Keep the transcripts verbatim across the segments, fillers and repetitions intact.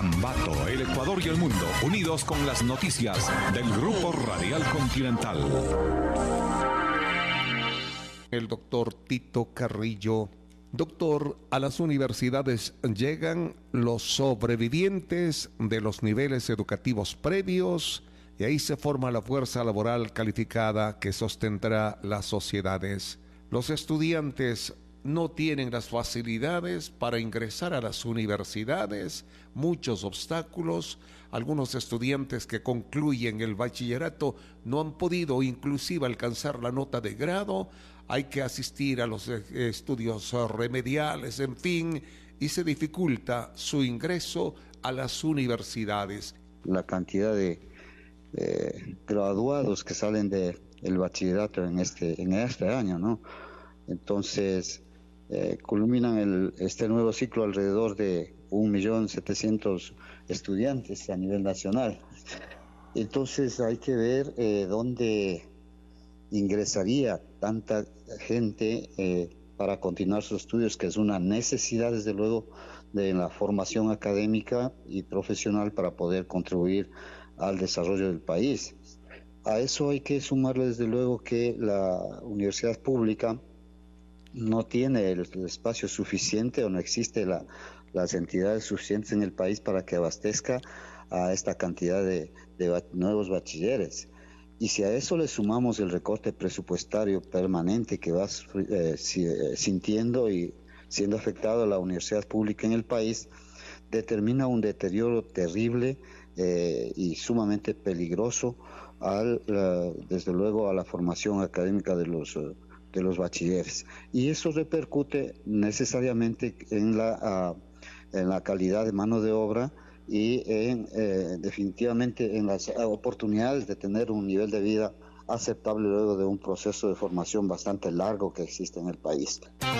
Ambato, el Ecuador y el mundo, unidos con las noticias del Grupo Radial Continental. El doctor Tito Carrillo. Doctor, a las universidades llegan los sobrevivientes de los niveles educativos previos y ahí se forma la fuerza laboral calificada que sostendrá las sociedades. Los estudiantes no tienen las facilidades para ingresar a las universidades, muchos obstáculos. Algunos estudiantes que concluyen el bachillerato no han podido inclusive alcanzar la nota de grado. Hay que asistir a los estudios remediales, en fin, y se dificulta su ingreso a las universidades. La cantidad de eh, graduados que salen del bachillerato en este, en este año, ¿no? Entonces, eh, culminan el, este nuevo ciclo alrededor de un millón setecientos estudiantes a nivel nacional. Entonces hay que ver eh, dónde ingresaría tanta gente eh, para continuar sus estudios, que es una necesidad desde luego de la formación académica y profesional para poder contribuir al desarrollo del país. A eso hay que sumarle desde luego que la universidad pública no tiene el, el espacio suficiente o no existe la, las entidades suficientes en el país para que abastezca a esta cantidad de, de nuevos bachilleres. Y si a eso le sumamos el recorte presupuestario permanente que va eh, sintiendo y siendo afectado la universidad pública en el país, determina un deterioro terrible eh, y sumamente peligroso al, la, desde luego a la formación académica de los, de los bachilleres. Y eso repercute necesariamente en la, uh, en la calidad de mano de obra y en, eh, definitivamente en las oportunidades de tener un nivel de vida aceptable luego de un proceso de formación bastante largo que existe en el país.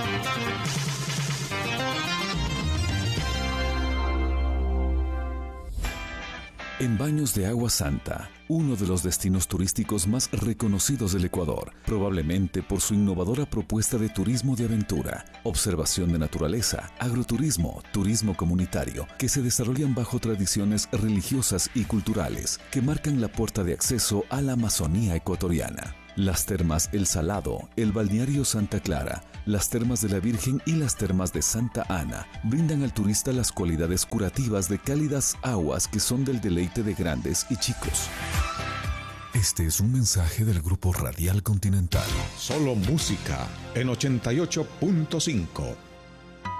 En Baños de Agua Santa, uno de los destinos turísticos más reconocidos del Ecuador, probablemente por su innovadora propuesta de turismo de aventura, observación de naturaleza, agroturismo, turismo comunitario, que se desarrollan bajo tradiciones religiosas y culturales que marcan la puerta de acceso a la Amazonía ecuatoriana. Las termas El Salado, el balneario Santa Clara, las termas de la Virgen y las termas de Santa Ana brindan al turista las cualidades curativas de cálidas aguas que son del deleite de grandes y chicos. Este es un mensaje del Grupo Radial Continental. Solo música en ochenta y ocho punto cinco.